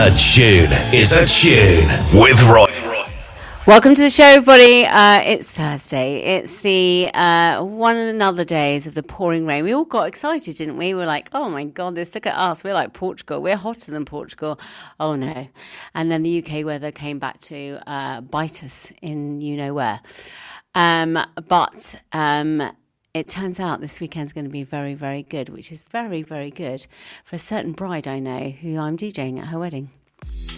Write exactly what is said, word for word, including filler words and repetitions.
A tune is a tune with Roy. Welcome to the show, everybody. Uh, it's Thursday. It's the uh, one another days of the pouring rain. We all got excited, didn't we? We were like, oh my God, this, look at us. We're like Portugal. We're hotter than Portugal. Oh no. And then the U K weather came back to uh, bite us in you know where. Um, but um, it turns out this weekend's going to be very, very good, which is very, very good for a certain bride I know who I'm DJing at her wedding.